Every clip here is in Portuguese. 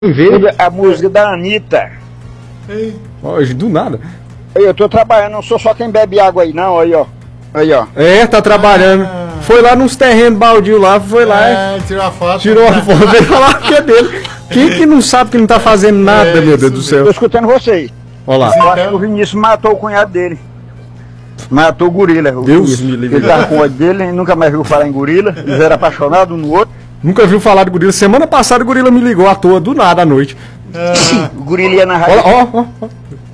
A música da Anitta. Hoje, do nada. Eu tô trabalhando, não sou só quem bebe água aí, não, aí ó. Aí ó. É, tá trabalhando. Foi lá nos terrenos baldio lá, foi lá. Tirou a foto. Tirou a foto, veio falar que é dele. Quem que não sabe que não tá fazendo nada, meu Deus do céu? Tô escutando você. Olha lá. Eu acho que o Vinícius matou o cunhado dele. Matou o gorila. Deus me livre. Ele tava com ódio dele, ele nunca mais viu falar em gorila. Eles eram apaixonados um no outro. Nunca viu falar de gorila. Semana passada o gorila me ligou à toa, do nada, à noite. O gorila ia na rádio. Olha, ó.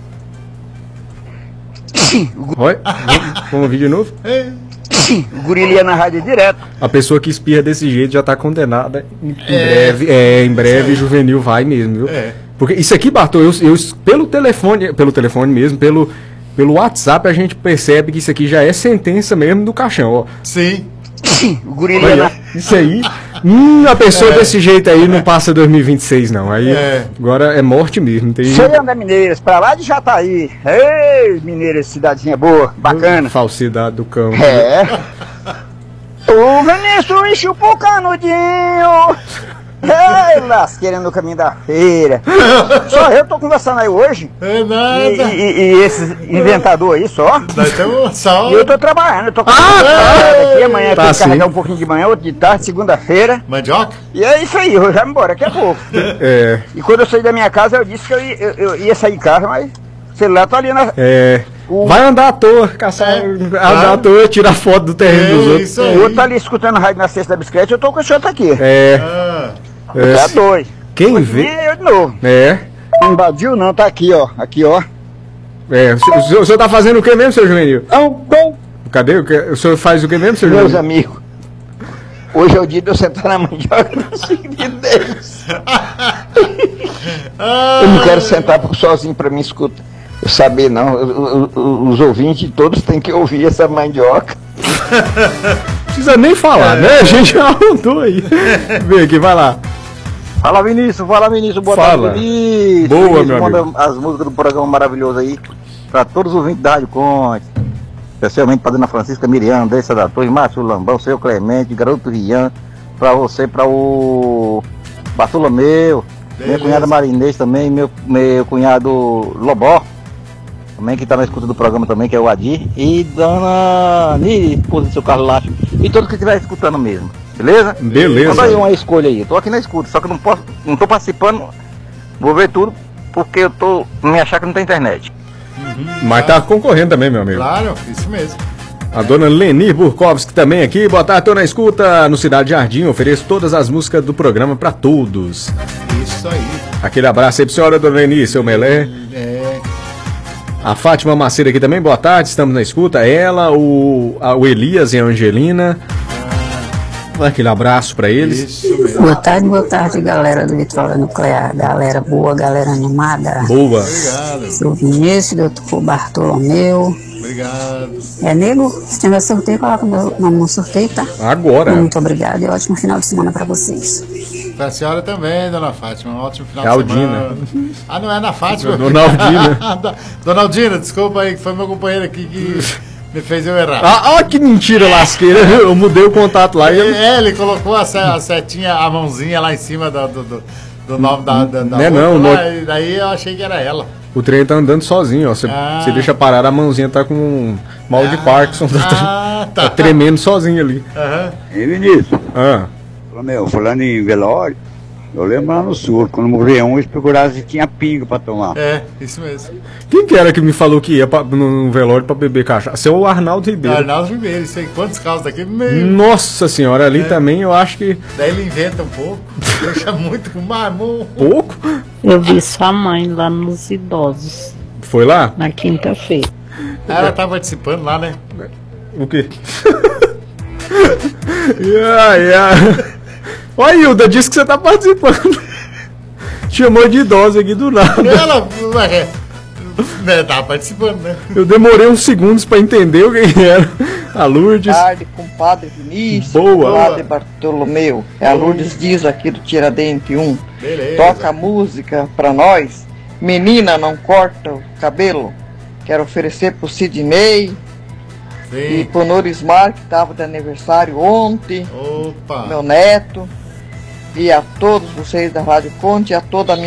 Oi? Vamos ouvir de novo? O gorila ia na rádio direto. A pessoa que espirra desse jeito já tá condenada. Em breve, Juvenil vai mesmo, viu? Porque isso aqui, Bartô, eu pelo telefone mesmo, pelo WhatsApp, a gente percebe que isso aqui já é sentença mesmo do caixão, ó. Sim. O gorila ia na... Isso aí, a pessoa desse jeito aí não passa 2026 não, aí agora é morte mesmo. Cheião da Mineiras, pra lá de Jataí. Ei, Mineiras, cidadezinha boa, bacana. Falsidade do cão. O Vinícius chupa o canudinho. Ei, lasqueira no caminho da feira. Só eu tô conversando aí hoje. É nada. E esses inventadores aí só. Nós estamos só. E eu tô trabalhando, eu tô aqui amanhã, tá tem que carregar um pouquinho de manhã, outro de tarde, segunda-feira. Mandioca? E é isso aí, eu já vou embora daqui a pouco. E quando eu saí da minha casa, eu disse que eu ia sair de casa, mas o celular tá ali na... Vai andar à toa, caçar, andar à toa, tirar foto do terreno dos outros. O outro tá ali escutando rádio na cesta da bicicleta, eu tô com o senhor aqui. Tá dois. Quem vê? Eu de novo. Não invadiu não, tá aqui, ó. Aqui, ó. O senhor tá fazendo o que mesmo, seu Juvenil? Cadê? O senhor faz o que mesmo, seu Juvenil? Meus amigos, hoje é o dia de eu sentar na mandioca no 5 de 10. Eu não quero sentar sozinho pra mim escutar. Eu saber não, os ouvintes todos têm que ouvir essa mandioca. Não precisa nem falar, né? A gente já arrumou aí. Vem aqui, vai lá. Fala Vinícius, boa tarde, Vinícius. Boa, meu amigo. As músicas do programa maravilhoso aí, pra todos os ouvintes da Rádio Conte, especialmente pra Dona Francisca Miriam, Andressa da Torre, Márcio Lambão, seu Clemente, Garoto Rian, pra você, pra o Bartolomeu, minha cunhada Marinês também, meu cunhado Lobó, também que tá na escuta do programa também, que é o Adir, e Dona Niri, esposa do seu Carlos Lacho, e todos que estiver escutando mesmo, beleza? Beleza. Manda aí uma escolha aí, eu tô aqui na escuta, só que não tô participando, vou ver tudo, porque eu tô me achar que não tem internet. Mas tá concorrendo também, meu amigo. Claro, isso mesmo. A dona Leni Burkovski também aqui, boa tarde, tô na escuta no Cidade Jardim, ofereço todas as músicas do programa pra todos. Isso aí. Aquele abraço aí pra senhora, dona Leni, seu Melé. A Fátima Maceira aqui também, boa tarde, estamos na escuta. Ela, o Elias e a Angelina. Aquele abraço pra eles. Boa tarde, galera do Vitória Nuclear. Galera boa, galera animada. Boa. Obrigado. Seu Vinícius, doutor Bartolomeu. Obrigado. Nego, se tiver sorteio, coloca meu nome no sorteio, tá? Agora. Muito obrigado e ótimo final de semana pra vocês. Pra senhora também, dona Fátima. Um ótimo final Aldina. de semana. Ah, não é na Fátima? Dona Aldina. Dona Aldina, desculpa aí, que foi meu companheiro aqui que me fez eu errar. Ah, que mentira lasqueira. Eu mudei o contato lá e ele colocou a setinha, a mãozinha lá em cima do nome da não, daí eu achei que era ela. O trem tá andando sozinho, ó. Você deixa parar, a mãozinha tá com mal de Parkinson. Tá tremendo sozinho ali. E Vinícius? Falando em velório, eu lembro lá no sul, quando morreu eles procuravam se tinha pinga pra tomar. Isso mesmo. Quem que era que me falou que ia no velório pra beber cachaça? Seu Arnaldo Ribeiro. Arnaldo Ribeiro, isso aí, quantos casos daqui? Nossa senhora, ali também eu acho que... Daí ele inventa um pouco, deixa muito com marmon. Pouco? Eu vi sua mãe lá nos idosos. Foi lá? Na quinta-feira. Ela tá participando lá, né? O quê? Ó, Hilda, disse que você tá participando. Chamou de idosa aqui do nada. Ela tá participando, né? Eu demorei uns segundos pra entender quem era. A Lourdes. Boa tarde, compadre Vinícius. Boa. Compadre Bartolomeu. É a Lourdes Dias aqui do Tiradentes 1. Beleza. Toca a música pra nós. Menina, não corta o cabelo. Quero oferecer pro Sidney. Sim. E pro Norismar, que tava de aniversário ontem. Opa. Meu neto. e a todos vocês da Rádio Conte e a toda a minha